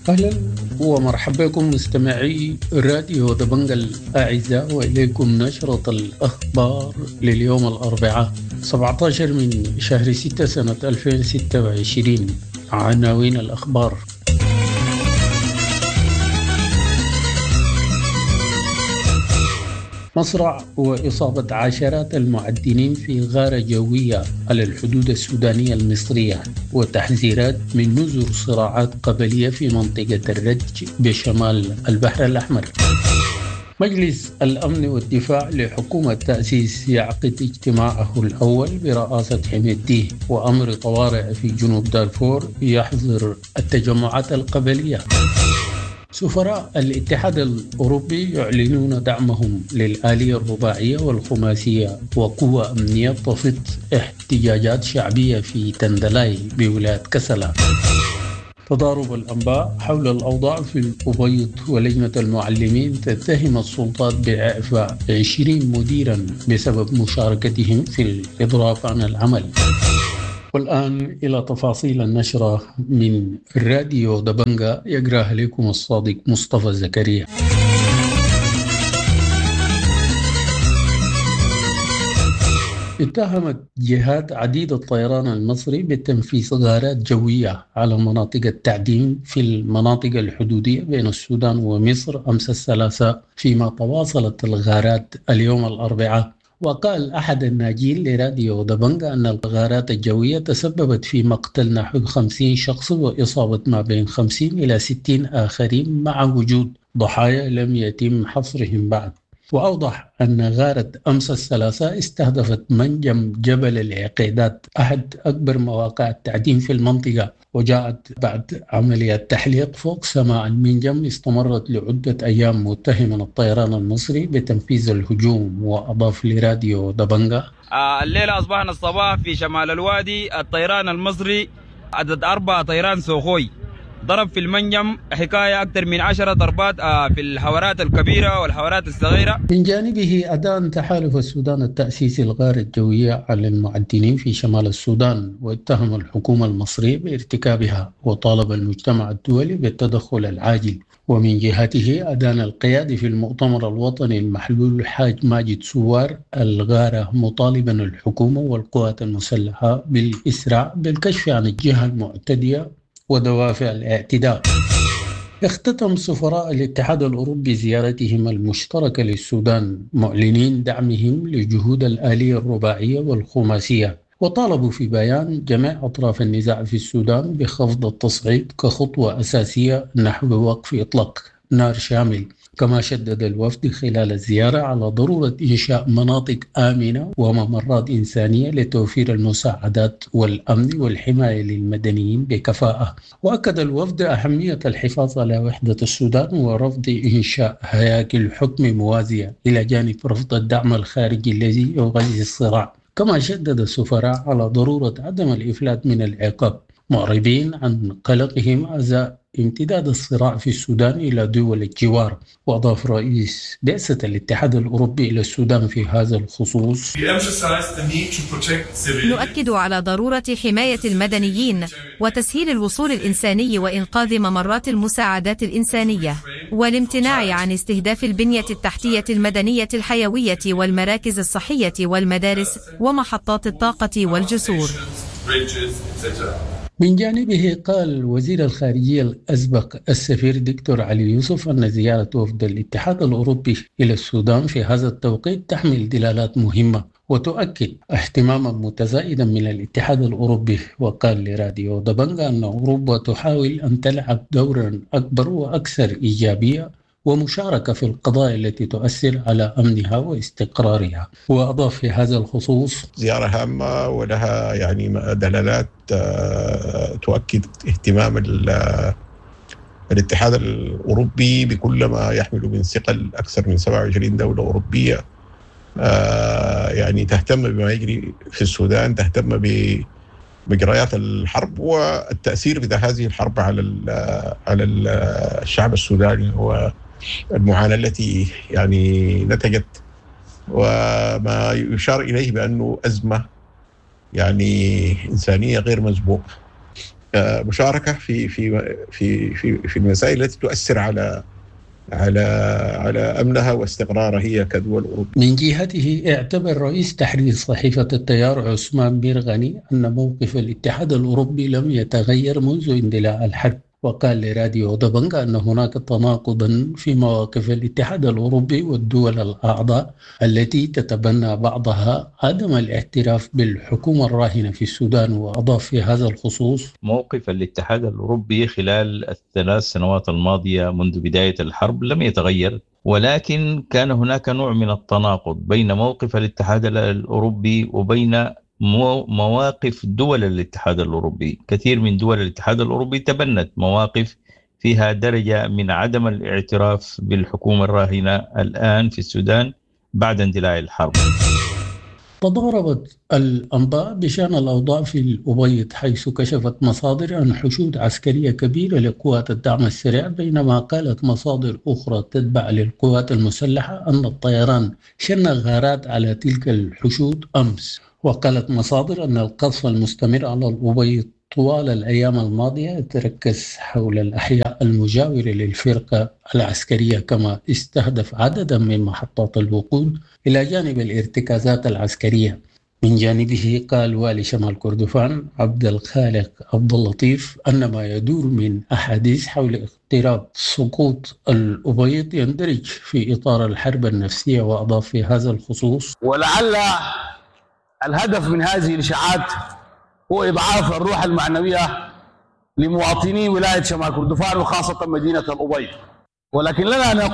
أهلا ومرحبا بكم مستمعي راديو دبنج الأعزاء، وإليكم نشرة الأخبار لليوم الأربعاء 17 من شهر 6 سنة 2026. عناوين الأخبار: مصرع وإصابة عشرات المعدنين في غارة جوية على الحدود السودانية المصرية، وتحذيرات من نذر صراعات قبلية في منطقة الرج بشمال البحر الأحمر. مجلس الأمن والدفاع لحكومة تأسيس يعقد اجتماعه الأول برئاسة حميدتي، وأمر طوارئ في جنوب دارفور يحظر التجمعات القبلية. سفراء الاتحاد الأوروبي يعلنون دعمهم للآلية الرباعية والخماسية، وقوى أمنية تفض احتجاجات شعبية في تندلاي بولاية كسلا. تضارب الأنباء حول الأوضاع في الأبيض، ولجنة المعلمين تتهم السلطات بإعفاء 20 مديرا بسبب مشاركتهم في الإضراب عن العمل. والآن إلى تفاصيل النشرة من راديو دبنجا، يقرأها لكم الصادق مصطفى زكريا. اتهمت جهات عديدة الطيران المصري بتنفيذ غارات جوية على مناطق التعدين في المناطق الحدودية بين السودان ومصر أمس الثلاثاء، فيما تواصلت الغارات اليوم الأربعاء. وقال أحد الناجين لراديو دبنجا أن الغارات الجوية تسببت في مقتل نحو 50 شخص وإصابة ما بين 50 إلى 60 آخرين، مع وجود ضحايا لم يتم حصرهم بعد. وأوضح أن غارة أمس الثلاثاء استهدفت منجم جبل العقيدات، أحد أكبر مواقع التعدين في المنطقة، وجاءت بعد عملية تحليق فوق سماء المنجم استمرت لعدة أيام، متهما الطيران المصري بتنفيذ الهجوم. وأضاف لراديو دبنجا: الليلة أصبحنا الصباح في شمال الوادي، الطيران المصري عدد 4 طيران سوخوي ضرب في المنجم حكاية أكثر من 10 ضربات في الحوارات الكبيرة والحوارات الصغيرة. من جانبه أدان تحالف السودان التأسيسي الغارة الجوية على المعدنين في شمال السودان، واتهم الحكومة المصرية بارتكابها، وطالب المجتمع الدولي بالتدخل العاجل. ومن جهته أدان القيادي في المؤتمر الوطني المحلول الحاج ماجد سوار الغارة، مطالبا الحكومة والقوات المسلحة بالإسراع بالكشف عن الجهة المعتدية ودوافع الاعتداء. اختتم سفراء الاتحاد الأوروبي زيارتهم المشتركة للسودان معلنين دعمهم لجهود الآلية الرباعية والخماسية، وطالبوا في بيان جميع أطراف النزاع في السودان بخفض التصعيد كخطوة أساسية نحو وقف إطلاق نار شامل. كما شدد الوفد خلال الزيارة على ضرورة إنشاء مناطق آمنة وممرات إنسانية لتوفير المساعدات والأمن والحماية للمدنيين بكفاءة. وأكد الوفد أهمية الحفاظ على وحدة السودان ورفض إنشاء هياكل حكم موازية، إلى جانب رفض الدعم الخارجي الذي يغذي الصراع. كما شدد السفراء على ضرورة عدم الإفلات من العقاب، معربين عن قلقهم أزاء امتداد الصراع في السودان إلى دول الجوار. وأضاف رئيس بعثة الاتحاد الأوروبي إلى السودان في هذا الخصوص: نؤكد على ضرورة حماية المدنيين وتسهيل الوصول الإنساني وإنقاذ ممرات المساعدات الإنسانية، والامتناع عن استهداف البنية التحتية المدنية الحيوية والمراكز الصحية والمدارس ومحطات الطاقة والجسور. من جانبه قال وزير الخارجية الأسبق السفير دكتور علي يوسف أن زيارة وفد الاتحاد الأوروبي إلى السودان في هذا التوقيت تحمل دلالات مهمة وتؤكد اهتماما متزايدا من الاتحاد الأوروبي. وقال لراديو دبنجا أن أوروبا تحاول أن تلعب دورا أكبر وأكثر إيجابية ومشاركة في القضايا التي تؤثر على أمنها واستقرارها. وأضاف في هذا الخصوص: زيارة هامة ولها دلالات تؤكد اهتمام الاتحاد الأوروبي بكل ما يحمل من ثقل أكثر من 27 دولة أوروبية تهتم بما يجري في السودان، تهتم بمجريات الحرب والتأثير بتاع هذه الحرب على الشعب السوداني والمعاناة التي نتجت، وما يشار إليه بأنه أزمة إنسانية غير مسبوقة. مشاركة في المسائل التي تؤثر على أمنها واستقرارها هي كدول أوروبية. من جهته اعتبر رئيس تحرير صحيفة التيار عثمان ميرغني أن موقف الاتحاد الأوروبي لم يتغير منذ اندلاع الحرب، وقال لراديو دبنج أن هناك تناقضا في مواقف الاتحاد الأوروبي والدول الأعضاء التي تتبنى بعضها عدم الاعتراف بالحكومة الراهنة في السودان. وأضاف في هذا الخصوص: موقف الاتحاد الأوروبي خلال الثلاث سنوات الماضية منذ بداية الحرب لم يتغير، ولكن كان هناك نوع من التناقض بين موقف الاتحاد الأوروبي وبين مواقف دول الاتحاد الأوروبي. كثير من دول الاتحاد الأوروبي تبنت مواقف فيها درجة من عدم الاعتراف بالحكومة الراهنة الآن في السودان بعد اندلاع الحرب. تضاربت الأنباء بشأن الأوضاع في الأبيض، حيث كشفت مصادر عن حشود عسكرية كبيرة لقوات الدعم السريع، بينما قالت مصادر أخرى تتبع للقوات المسلحة أن الطيران شن غارات على تلك الحشود أمس. وقالت مصادر أن القصف المستمر على الأبيض طوال الأيام الماضية يتركز حول الأحياء المجاورة للفرقة العسكرية، كما استهدف عددا من محطات الوقود إلى جانب الارتكازات العسكرية. من جانبه قال والي شمال كردفان عبد الخالق عبد اللطيف أن ما يدور من أحاديث حول اقتراب سقوط الأبيض يندرج في إطار الحرب النفسية. وأضاف في هذا الخصوص: ولعل الهدف من هذه الإشاعات هو إضعاف الروح المعنوية لمواطني ولاية شمال كردفان وخاصة مدينة الأبيض، ولكن لنا